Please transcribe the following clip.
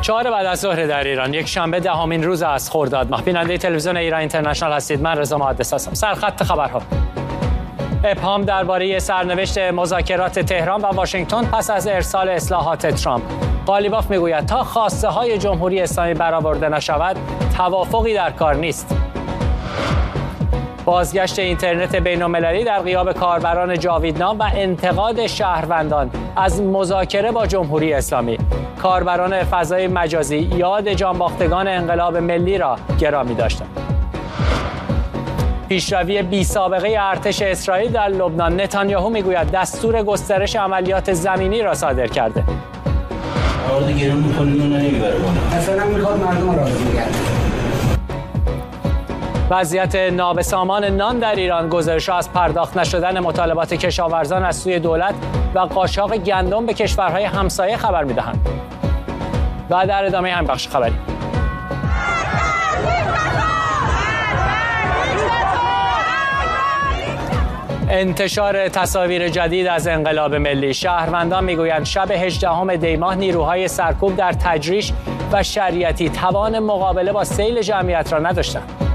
4 بعد از ظهر در ایران، یک شنبه 10مین روز از خرداد ماه. بیننده تلویزیون ایران اینترنشنال هستید. من رضا محدث هستم. سرخط خبرها: ابهام درباره سرنوشت مذاکرات تهران و واشنگتن پس از ارسال اصلاحات ترامپ. قالیباف میگوید تا خواسته های جمهوری اسلامی برآورده نشود، توافقی در کار نیست. بازگشت اینترنت بین‌المللی در غیاب کاربران جاویدنام و انتقاد شهروندان از مذاکره با جمهوری اسلامی. کاربران فضای مجازی یاد جانباختگان انقلاب ملی را گرامی داشتند. پیشروی بی سابقه ارتش اسرائیل در لبنان. نتانیاهو میگوید دستور گسترش عملیات زمینی را صادر کرده. مثلا میخواد مردم را راضی کنه. وضعیت نابسامان نان در ایران. گزارش‌ها از پرداخت نشدن مطالبات کشاورزان از سوی دولت و قاچاق گندم به کشورهای همسایه خبر می‌دهند. و در ادامه هم بخش خبری. انتشار تصاویر جدید از انقلاب ملی. شهروندان میگویند شب 18 دی ماه نیروهای سرکوب در تجریش و شریعتی توان مقابله با سیل جمعیت را نداشتند.